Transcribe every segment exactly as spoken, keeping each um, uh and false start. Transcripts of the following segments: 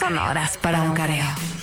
Sonoras para un careo.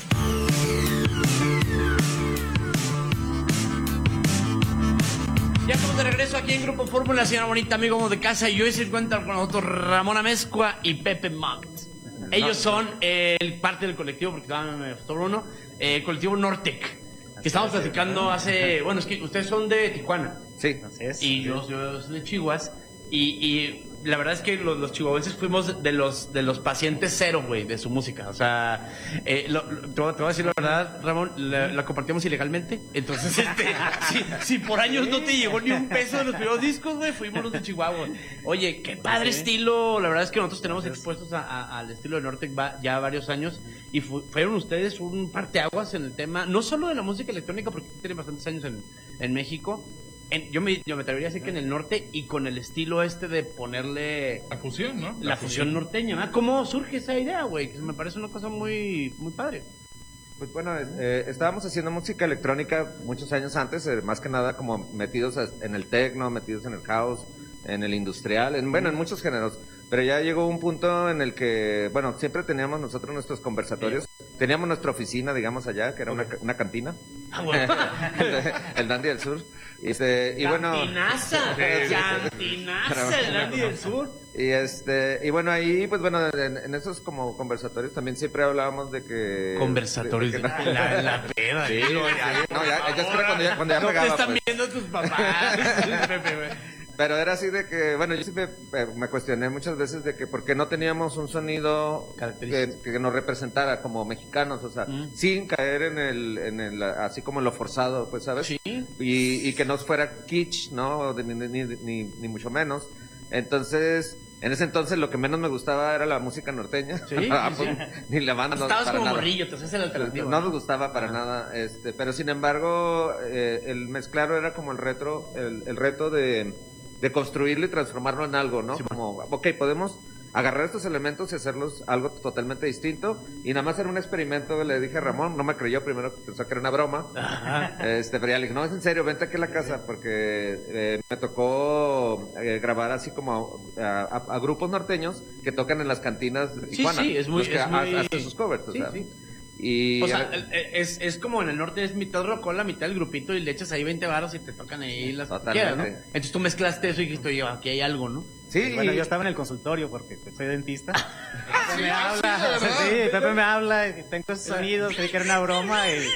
Ya estamos de regreso aquí en Grupo Fórmula, señora bonita, amigo de casa. Y hoy se encuentran con nosotros Ramón Amezcua y Pepe Mott. Ellos son eh, parte del colectivo, porque estaban me faltó uno, eh, el colectivo Nortec. Que estábamos platicando hace... Bueno, es que ustedes son de Tijuana. Sí, así es. Y yo, yo soy de Chihuas. Y, y la verdad es que los, los chihuahuenses fuimos de los de los pacientes cero, güey, de su música. O sea, eh, lo, lo, te, voy, te voy a decir la verdad, Ramón, la, la compartimos ilegalmente. Entonces, este, si, si por años no te llegó ni un peso de los primeros discos, güey, fuimos los de Chihuahua. Oye, qué padre ¿sí? estilo. La verdad es que nosotros tenemos expuestos a, a, al estilo de Nortec va, ya varios años. Y fu, fueron ustedes un parteaguas en el tema, no solo de la música electrónica, porque tienen bastantes años en, en México. En, yo, me, yo me atrevería a decir que en el norte y con el estilo este de ponerle... La fusión, ¿no? La, la fusión, fusión norteña, ¿no? ¿Cómo surge esa idea, güey? Que me parece una cosa muy muy padre. Pues bueno, eh, estábamos haciendo música electrónica muchos años antes, eh, más que nada como metidos en el techno, metidos en el house, en el industrial, en, bueno, en muchos géneros. Pero ya llegó un punto en el que, bueno, siempre teníamos nosotros nuestros conversatorios. Sí. Teníamos nuestra oficina, digamos, allá, que era okay. una, una cantina. Ah, bueno. el, el Dandy del Sur. Y, este, y bueno... ¡Cantinaza! ¡Cantinaza! El Dandy del Sur. Y este, y bueno, ahí, pues bueno, en, en esos como conversatorios también siempre hablábamos de que... Conversatorios de, de, de que no, la, la peda. Sí, sí, no, ya, ya es que cuando ya, cuando ya no pegaba, te están pues. viendo tus papás, Pepe, güey. Pero era así de que, bueno, yo siempre me cuestioné muchas veces de que por qué no teníamos un sonido que, que nos representara como mexicanos, o sea, mm. sin caer en el, en el, así como en lo forzado, pues, ¿sabes? Sí. Y, y que no fuera kitsch, ¿no? Ni, ni, ni, ni mucho menos. Entonces, en ese entonces lo que menos me gustaba era la música norteña. Sí, sí, sí. Ni la banda. No, estabas como nada. Morrillo, te haces el alternativo. No, no me gustaba para ah. nada, este, pero sin embargo, eh, el mezclar era como el retro, el, el reto de... de construirlo y transformarlo en algo, ¿no? Sí, como, ok, podemos agarrar estos elementos y hacerlos algo totalmente distinto, y nada más era un experimento. Le dije a Ramón, no me creyó, primero pensó que era una broma. Ajá. Este, pero ya le dije, no, es en serio, vente aquí a la casa, porque eh, me tocó eh, grabar así como a, a, a grupos norteños que tocan en las cantinas de Tijuana. Sí, sí, es muy... Los que es muy... hacen sus covers, sí, o sea. Sí. Y o sea, es, es como en el norte es mitad rocola, mitad el grupito, y le echas ahí veinte varos y te tocan ahí las que quieras, ¿no? Entonces tú mezclaste eso y dijiste, oye, aquí hay algo, ¿no? Sí. Pues bueno, yo estaba en el consultorio porque pues, soy dentista. Pepe sí, me habla, sí, sí, Pepe me habla, y tengo esos sonidos, creí que era una broma y...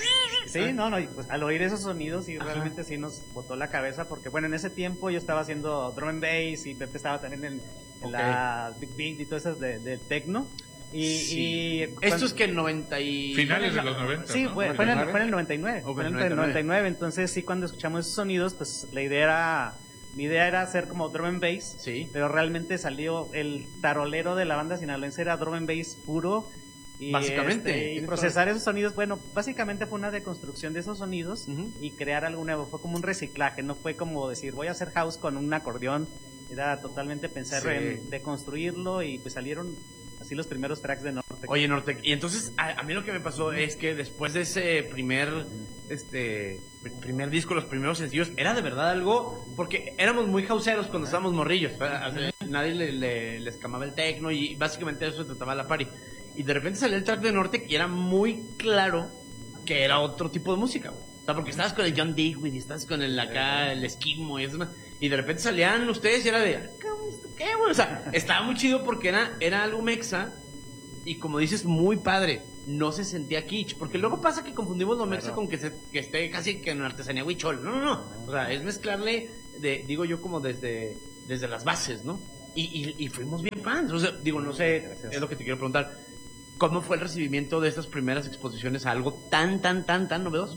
Sí, no, no, y pues al oír esos sonidos y realmente sí nos botó la cabeza, porque bueno, en ese tiempo yo estaba haciendo drum and bass y Pepe estaba también en, en okay. la Big Beat y todo eso de, de techno. Y, sí. y esto cuando, es que en noventa y... Finales de los noventa. Sí, ¿no? fue, fue, en el, fue en el noventa y nueve. Okay, fue en el noventa y nueve. noventa y nueve. Entonces sí, cuando escuchamos esos sonidos, pues la idea era... Mi idea era hacer como drum and bass, sí. pero realmente salió el tarolero de la banda sinaloense, era drum and bass puro. Y básicamente. Este, y procesar esos sonidos, bueno, básicamente fue una deconstrucción de esos sonidos uh-huh. y crear algo nuevo. Fue como un reciclaje, no fue como decir, voy a hacer house con un acordeón. Era totalmente pensar sí. en deconstruirlo, y pues salieron así los primeros tracks de Nortec. Oye, Nortec, y entonces a, a mí lo que me pasó es que después de ese primer este primer disco, los primeros sencillos, era de verdad algo, porque éramos muy houseeros cuando estábamos morrillos, o sea, nadie le, le, le escamaba el techno y básicamente eso se trataba la party. Y de repente salió el track de Nortec y era muy claro que era otro tipo de música, güey. O sea, porque estabas con el John Digweed y estabas con el acá, el Esquimo y eso, y de repente salían ustedes y era de, ¿qué, güey? O sea, estaba muy chido porque era, era algo mexa, y como dices, muy padre. No se sentía kitsch, porque luego pasa que confundimos lo mexa con que, se, que esté casi que en artesanía huichol. No, no, no. O sea, es mezclarle, de, digo yo, como desde, desde las bases, ¿no? Y, y, y fuimos bien fans. O sea, digo, no sé, Gracias. Es lo que te quiero preguntar. ¿Cómo fue el recibimiento de estas primeras exposiciones a algo tan, tan, tan, tan novedoso?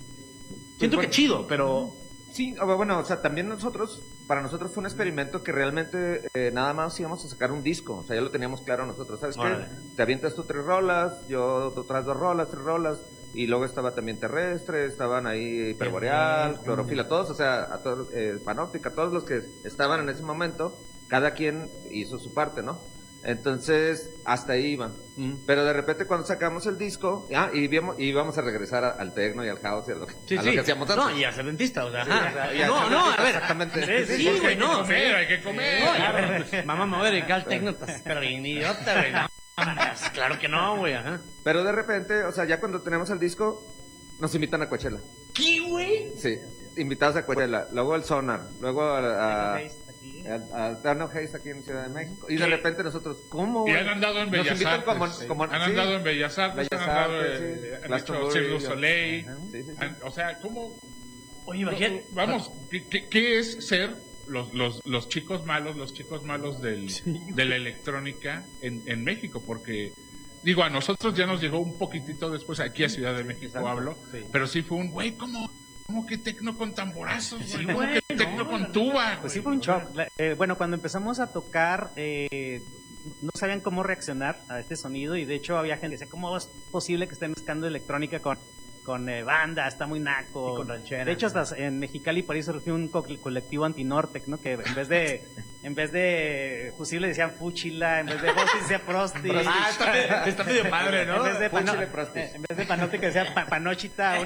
Siento pues, que chido, pero... Sí, bueno, o sea, también nosotros, para nosotros fue un experimento que realmente eh, nada más íbamos a sacar un disco, o sea, ya lo teníamos claro nosotros, ¿sabes vale. qué? Te avientas tú tres rolas, yo otras dos rolas, tres rolas, y luego estaba también Terrestre, estaban ahí Hiperboreal, Clorofila, todos, o sea, a todos, eh, Panóptica, todos los que estaban en ese momento, cada quien hizo su parte, ¿no? Entonces, hasta ahí iban. Mm. Pero de repente cuando sacamos el disco, ah, y íbamos, y íbamos a regresar a, al techno y al house y a lo que, sí, a sí. lo que hacíamos antes. No, y a ser dentista, o sea, sí, ajá. Ya, no, no, a ver. Exactamente. Sí, sí, güey, no. Hay que comer, hay que comer. No, a ver, mamá, me voy a dedicar al techno, pero bien idiota, güey, no. Claro que no, güey, ajá. Pero de repente, o sea, ya cuando tenemos el disco, nos invitan a Coachella. ¿Qué, güey? Sí, invitados a Coachella. Luego el Sonar, luego a... a a Tano Hayes aquí en Ciudad de México y de repente nosotros ¿cómo? Y han andado en Bellas Artes como, como, han sí, andado en Bellas Artes Bellas han andado Artes, en, sí. han Las hecho Cirque du Soleil sí, sí, sí. Han, o sea ¿cómo? Oye, imagínate. Vamos, ¿qué, qué, qué es ser los, los, los chicos malos los chicos malos del, sí, de la electrónica en, en México? Porque digo, a nosotros ya nos llegó un poquitito después aquí a Ciudad de México. Exacto. Hablo, sí. Pero sí fue un güey, ¿cómo? ¿Cómo que tecno con tamborazos? Sí, ¿cómo güey, que tecno no, con no, tuba? Pues sí fue un shock. Eh, bueno, cuando empezamos a tocar, eh, no sabían cómo reaccionar a este sonido y de hecho había gente que decía, ¿cómo es posible que estén mezclando electrónica con, con eh, banda? Está muy naco. Con ranchera. De hecho, hasta en Mexicali por ahí surgió un co colectivo anti-Nortec, ¿no? Que en vez de en vez de fusible decían Fuchila, en vez de Bosti decía Prosti. Ah, está medio, está medio padre, ¿no? En vez de, pano, en vez de Panote que decía pa Panochita.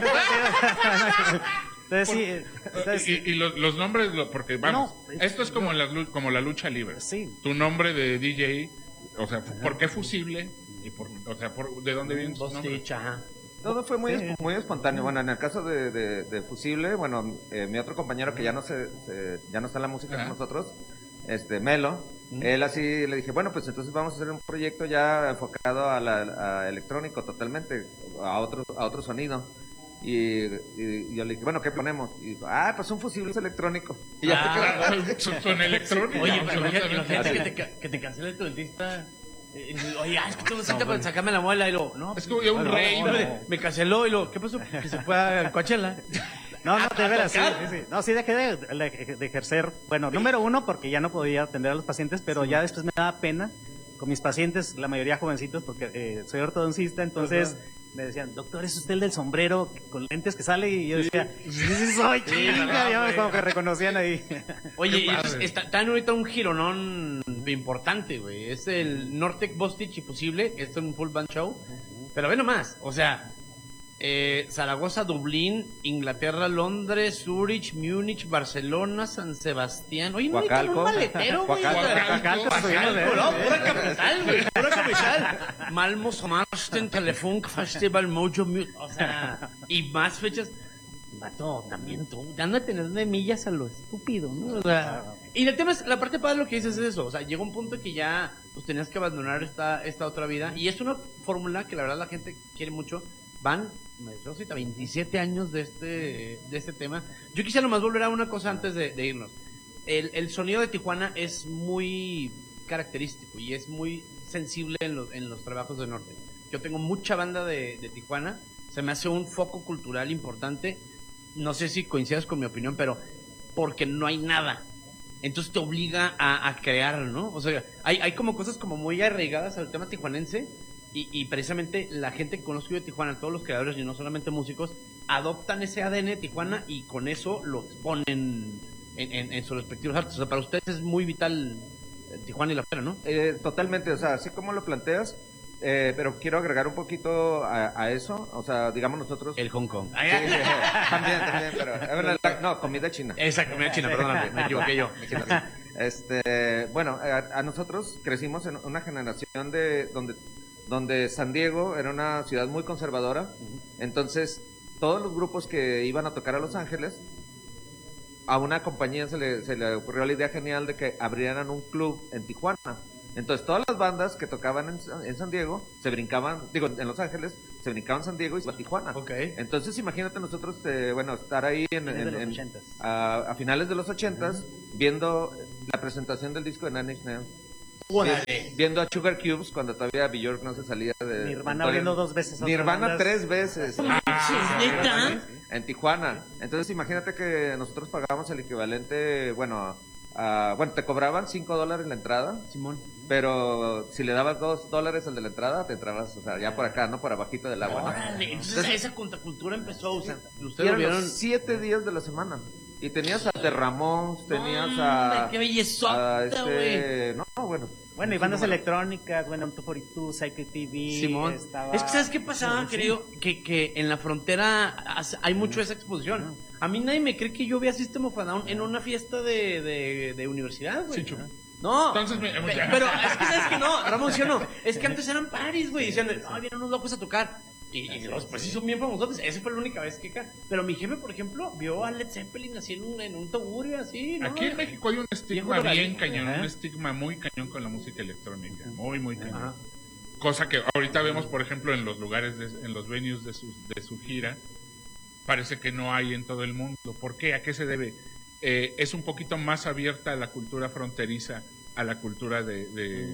Entonces, sí, entonces, y, y los, los nombres, porque vamos, no, esto es como, no. la, como la lucha libre. Sí. Tu nombre de D J, o sea, ¿por qué fusible? Y por, o sea, por, ¿de dónde vienen sus nombres? Ajá. Todo fue muy, sí. muy espontáneo. Bueno, en el caso de, de, de Fusible, bueno, eh, mi otro compañero que ya no se, se ya no está en la música con nosotros, este Melo, uh-huh. Él así le dije, bueno, pues entonces vamos a hacer un proyecto ya enfocado a la a electrónico totalmente, a otro a otro sonido. Y, y, y yo le dije, bueno, ¿qué ponemos? Y dijo, ah, pues un fusible electrónico. Y ya ah, son, son electrónicos. Oye, pero imagínate que te, que te cancela el dentista. Oye, es que tú necesitas para sacarme la muela y lo, no. Es como un no, rey. No, no. Me canceló y lo, ¿qué pasó? Que se fue a Coachella. No, no, de veras, sí, sí, sí. No, sí dejé de, de ejercer, bueno, número uno, porque ya no podía atender a los pacientes, pero sí. Ya después me daba pena con mis pacientes, la mayoría jovencitos, porque eh, soy ortodoncista, entonces uh-huh. Me decían, doctor, ¿es usted el del sombrero con lentes que sale? Y yo decía, sí, sí, sí soy, sí, chica, no, ya como que reconocían ahí. Oye, y entonces está, está ahorita un gironón importante, güey, es el Nortec, Bostich y Fusible, esto es un full band show, uh-huh. Pero ve nomás, o sea... Eh, Zaragoza, Dublín, Inglaterra, Londres, Zurich, Múnich, Barcelona, San Sebastián. Oye, no necesitan un maletero, güey. Huacalco, no, pura capital, güey, pura capital. Malmo, Somarsten, Telefunk, Festival, Mojo Music. O sea, y más fechas. Vato, también tú, dando a tener de millas a lo estúpido, ¿no? O sea, y el tema es, la parte padre de lo que dices es eso, o sea, llegó un punto que ya pues tenías que abandonar esta, esta otra vida, y es una fórmula que la verdad la gente quiere mucho. Van, me ahorita veintisiete años de este, de este tema. Yo quisiera nomás volver a una cosa antes de, de irnos. El, el sonido de Tijuana es muy característico y es muy sensible en los, en los trabajos del norte. Yo tengo mucha banda de, de Tijuana, se me hace un foco cultural importante. No sé si coincidas con mi opinión, pero porque no hay nada. Entonces te obliga a, a crear, ¿no? O sea, hay, hay como cosas como muy arraigadas al tema tijuanense. Y, y precisamente la gente que conozco yo de Tijuana, todos los creadores y no solamente músicos, adoptan ese A D N de Tijuana y con eso lo exponen en, en, en sus respectivos artes. O sea, para ustedes es muy vital Tijuana y la Fera, ¿no? Eh, totalmente, o sea, así como lo planteas, eh, pero quiero agregar un poquito a, a eso, o sea, digamos nosotros... El Hong Kong. Sí, sí, también, también, pero... No, comida china. Esa comida china, perdóname, me equivoqué yo. Me equivoqué. Este, bueno, a, a nosotros crecimos en una generación de donde... donde San Diego era una ciudad muy conservadora, uh-huh. Entonces todos los grupos que iban a tocar a Los Ángeles, a una compañía se le, se le ocurrió la idea genial de que abrieran un club en Tijuana. Entonces todas las bandas que tocaban en, en San Diego se brincaban, digo, en Los Ángeles, se brincaban San Diego y se iban a Tijuana. Okay. Entonces imagínate nosotros, eh, bueno, estar ahí en, en, en, en a, a finales de los ochentas, uh-huh. Viendo la presentación del disco de Nine Inch Nails. Órale. Viendo a Sugar Cubes cuando todavía Bjork no se salía de... Nirvana abriendo dos veces. Nirvana tres veces. Ah, ¿neta? En Tijuana. Entonces imagínate que nosotros pagábamos el equivalente, bueno, a, bueno, te cobraban cinco dólares la entrada. Simón. Pero si le dabas dos dólares al de la entrada, te entrabas, o sea, ya por acá, no por abajito del agua. Órale. ¿No? Entonces, Entonces esa contracultura empezó, o sea, ustedes lo vieron siete días de la semana. Y tenías a The Ramones, tenías a... ¡Qué bellezota, este, no, bueno. Bueno, y bandas electrónicas, bueno, dos cuarenta y dos, Psycho T V. Simón. Estaba... Es que, ¿sabes qué pasaba, sí, querido? Sí. Que, que en la frontera hay mucho esa exposición. A mí nadie me cree que yo vea System of a Down en una fiesta de, de, de universidad, güey. Sí, No, Entonces, me, pe- ya. pero es que sabes que no, Ramón, ¿sí o no? Es que antes eran paris, güey, decían, ay, vienen unos locos a tocar. Y, y los, pues sí son bien famosos. Esa fue la única vez que... ca- Pero mi jefe, por ejemplo, vio a Led Zeppelin así en un, en un tugurio, así, ¿no? Aquí en México hay un estigma Viejo bien drogadicto, cañón, ajá. un estigma muy cañón con la música electrónica, muy, muy cañón. Ajá. Cosa que ahorita vemos, por ejemplo, en los lugares, de, en los venues de su, de su gira, parece que no hay en todo el mundo. ¿Por qué? ¿A qué se debe? Eh, es un poquito más abierta a la cultura fronteriza, a la cultura de, de,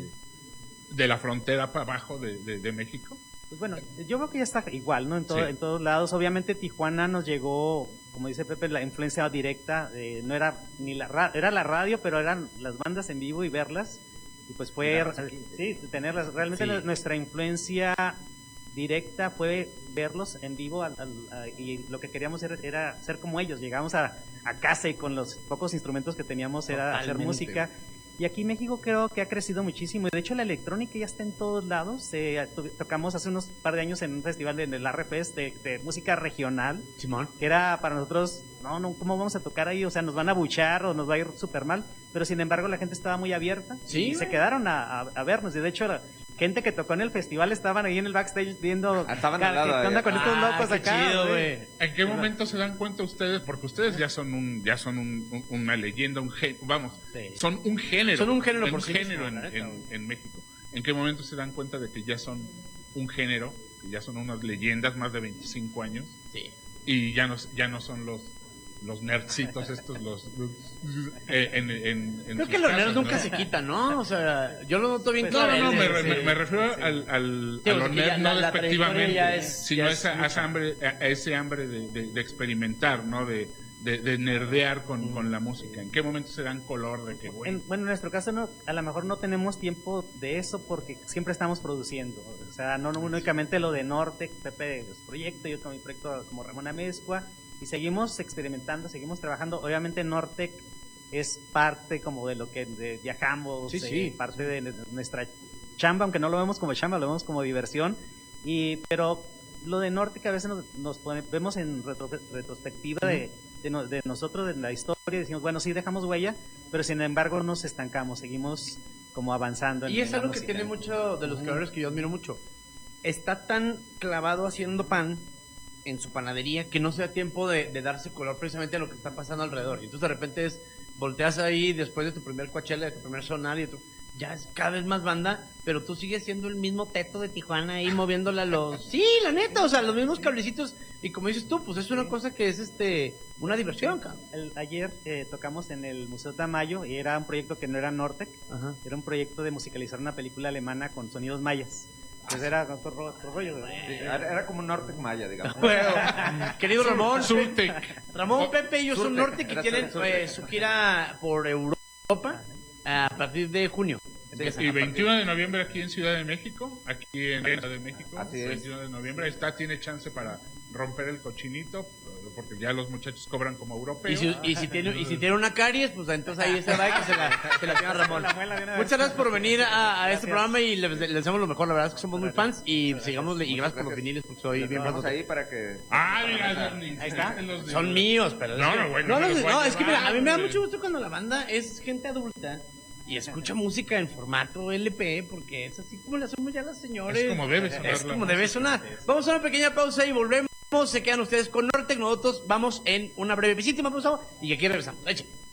de la frontera para abajo de, de, de México. Pues bueno, yo creo que ya está igual, ¿no? En, todo, Sí. en todos lados. Obviamente Tijuana nos llegó, como dice Pepe, la influencia directa. Eh, no era ni la ra- era la radio, pero eran las bandas en vivo y verlas. Y pues fue, Verlas aquí. sí, tenerlas. Realmente Sí. nuestra influencia directa fue verlos en vivo al- al- a- y lo que queríamos era, era ser como ellos. Llegamos a, a casa y con los pocos instrumentos que teníamos era hacer Totalmente. música. Y aquí México creo que ha crecido muchísimo. De hecho, la electrónica ya está en todos lados. Eh, to- tocamos hace unos par de años en un festival en el R F S de, de música regional, Simón. que era para nosotros, no, no, ¿cómo vamos a tocar ahí? O sea, nos van a buchar o nos va a ir súper mal. Pero sin embargo, la gente estaba muy abierta Sí, y se güey. quedaron a, a- a vernos. Y de hecho, la gente que tocó en el festival estaban ahí en el backstage viendo Ah, estaban ca- al lado qué ahí. onda con estos Ah, locos qué acá. chido, güey. güey. ¿En qué momento se dan cuenta ustedes? Porque ustedes ya son un, ya son un, un- una leyenda, un gen- vamos, Sí. son un género. Son un género en por sí género mismo, en, la neta, en- güey. en México. ¿En qué momento se dan cuenta de que ya son un género, que ya son unas leyendas más de veinticinco años Sí. y ya no, ya no son los los nerdcitos estos, los, los- eh, en, en, en Creo sus que los casas, nerds nunca ¿no? se quitan, ¿no? O sea, yo lo noto bien Pues, No, claro. no, no, me, Sí. me- me refiero al, al, Sí, a o lo sea, que ya nerd, la- no la despectivamente, trayectoria ya es- sino ya esa, es a esa mucha. hambre, a a ese hambre de, de, de experimentar, ¿no? De, de, de nerdear con, con la música. ¿En qué momento se dan color de que, güey? En- bueno, en nuestro caso no, a lo mejor no tenemos tiempo de eso porque siempre estamos produciendo. O sea, no, no únicamente lo de Norte, Pepe de su proyecto, yo con mi proyecto como Ramón Amezcua, y seguimos experimentando, seguimos trabajando. Obviamente Nortec es parte como de lo que de- viajamos, Sí, eh, sí. parte de n- nuestra chamba, aunque no lo vemos como chamba, lo vemos como diversión. Y pero lo de Nortec a veces nos, nos pone- vemos en retro- retrospectiva de, de, no- de nosotros, de la historia, y decimos, bueno, sí dejamos huella, pero sin embargo no nos estancamos, seguimos como avanzando. en- Y en es la algo que música. tiene mucho de los creadores que yo admiro mucho. Está tan clavado haciendo pan en su panadería que no se da tiempo de, de darse color precisamente a lo que está pasando alrededor. Y entonces de repente es, volteas ahí después de tu primer Coachella, de tu primer sonar y tu, ya es cada vez más banda, pero tú sigues siendo el mismo teto de Tijuana ahí moviéndole a los... Sí, la neta, o sea, los mismos cablecitos. Y como dices tú, pues es una cosa que es este una diversión, cabrón. El- ayer eh, tocamos en el Museo Tamayo y era un proyecto que no era Nortec, Ajá. era un proyecto de musicalizar una película alemana con sonidos mayas. Entonces era otro, ro- otro rollo. ¿no? Era, era como un Nortec Maya, digamos. Querido Ramón, Surtec. Ramón, Oh, Pepe y yo son Surtec, norte que era tienen Surtec. eh, su gira por Europa a partir de junio. Y veintiuno de noviembre aquí en Ciudad de México, aquí en Ciudad de México, Así es. veintiuno de noviembre, ahí está, tiene chance para romper el cochinito, porque ya los muchachos cobran como europeos. Y si, y si tiene y si tiene una caries, pues entonces ahí se va y que se la, se la tenga Ramón. La muela de una vez. Muchas gracias por venir a, a este Gracias. programa y les, les deseamos lo mejor. La verdad es que somos muy fans y sigamos y gracias por los viniles porque soy Les bien dejamos fan. ahí para que... Ah, mira, Ahí está. los de- Son míos, pero No, es que- no, bueno, no, me no, los voy a no, es que mira, llevar, a mí me da hombre. mucho gusto cuando la banda es gente adulta y escucha música en formato L P porque es así como la hacemos ya las señores. Es como debe sonar Es la como debe música. sonar. Vamos a una pequeña pausa y volvemos. Se quedan ustedes con Nortec. Nosotros vamos en una brevísima pausa y aquí regresamos. Eche.